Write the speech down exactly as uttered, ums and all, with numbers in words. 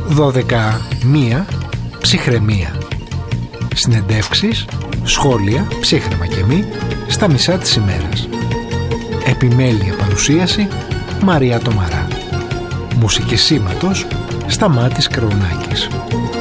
δώδεκα μία ψυχραιμία. Συνεντεύξεις, σχόλια, ψύχρεμα και μη, στα μισά της ημέρας. Επιμέλεια παρουσίαση Μαρία Τομαρά. Μουσική σήματος Σταμάτης Κροουνάκης.